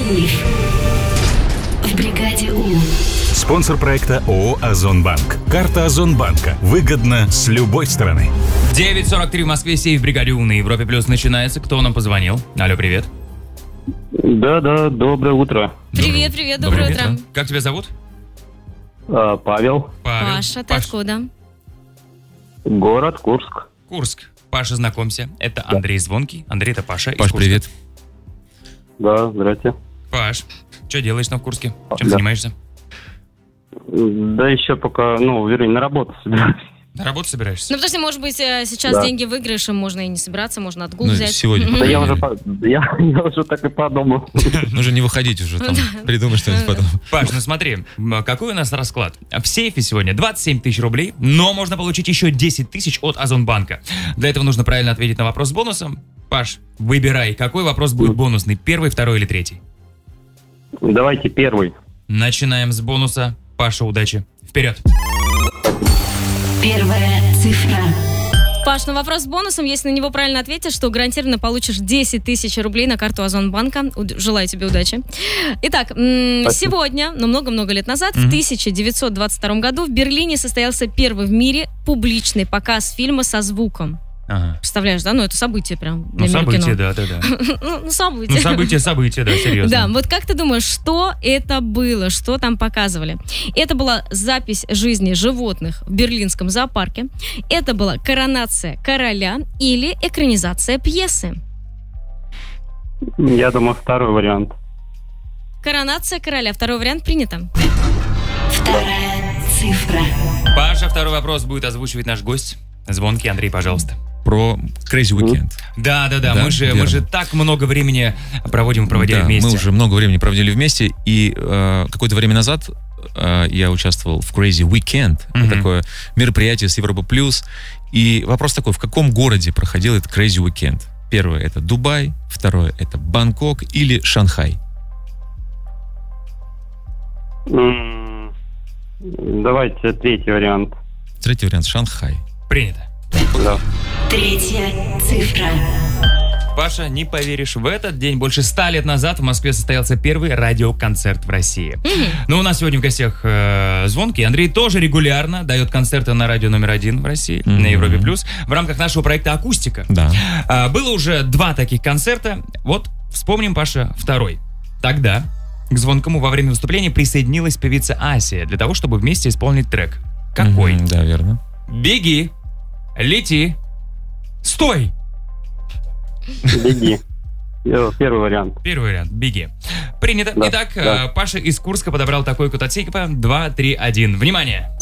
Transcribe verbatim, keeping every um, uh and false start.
Ивлев. В бригаде У. Спонсор проекта ООО «Озонбанк». Карта Озонбанка. Выгодно с любой стороны. девять сорок три в Москве, сейф в бригаде У на Европе Плюс начинается. Кто нам позвонил? Алло, привет. Да-да, доброе утро. Привет, привет, доброе, доброе утро. утро. Как тебя зовут? А, Павел. Павел. Паша, ты Паш. откуда? Город Курск. Курск. Паша, знакомься. Это Андрей Звонкий. Андрей, это Паша из Паш, Курска. привет. Да, здрасте. Паш, что делаешь там в Курске? Чем Да. занимаешься? Да еще пока, ну, вернее, на работу собираюсь. На работу собираешься? Ну, подожди, может быть, э, сейчас Да. деньги выиграешь, и можно и не собираться, можно отгул Ну, взять. сегодня. Мгм. Да я уже, по- я, я уже так и подумал. Нужно не выходить уже там. Придумай что-нибудь потом. Паш, ну смотри, м, какой у нас расклад? В сейфе сегодня двадцать семь тысяч рублей, но можно получить еще десять тысяч от Озонбанка. Для этого нужно правильно ответить на вопрос с бонусом. Паш, выбирай, какой вопрос будет бонусный, первый, второй или третий? Давайте первый. Начинаем с бонуса. Паша, удачи. Вперед. Первая цифра. Паш, ну вопрос с бонусом. Если на него правильно ответишь, то гарантированно получишь десять тысяч рублей на карту Озонбанка. Уд- Желаю тебе удачи. Итак, м, Спасибо. сегодня, но много-много лет назад, в тысяча девятьсот двадцать втором году в Берлине состоялся первый в мире публичный показ фильма со звуком. Ага. Представляешь, да? Ну, это событие прям для Ну, мира событие, кино. да, да, да. Ну, ну, событие. Ну, событие, событие, да, серьезно. Да, вот как ты думаешь, что это было, что там показывали? Это была запись жизни животных в берлинском зоопарке, это была коронация короля или экранизация пьесы. Я думаю, второй вариант. Коронация короля. Второй вариант принято. Вторая цифра. Паша, второй вопрос будет озвучивать наш гость. Звонкий Андрей, пожалуйста. Про Crazy Weekend. Да, да, да, Да, мы же, мы верно. же так много времени проводим и проводили Да, вместе. мы уже много времени проводили вместе, и э, какое-то время назад э, я участвовал в Crazy Weekend, Мгм. это такое мероприятие с Европа Плюс, и вопрос такой, в каком городе проходил этот Crazy Weekend? Первое — это Дубай, второе — это Бангкок или Шанхай? М, Давайте третий вариант. Третий вариант — Шанхай. Принято. Да. Третья цифра. Паша, не поверишь, в этот день больше ста лет назад в Москве состоялся первый радиоконцерт в России. Но у нас сегодня в гостях э, Звонкий. Андрей тоже регулярно дает концерты на радио номер один в России, Мгм. на Европе Плюс, в рамках нашего проекта «Акустика». Да. А, было уже два таких концерта. Вот вспомним, Паша, второй. Тогда к Звонкому во время выступления присоединилась певица Асия для того, чтобы вместе исполнить трек. Какой? Мгм, да, верно. Беги, лети, стой! Беги. Э, Первый вариант. Первый вариант. Беги. Принято. Да, Итак, да. э, Паша из Курска подобрал такой код от сейфа. два, три, один. Внимание!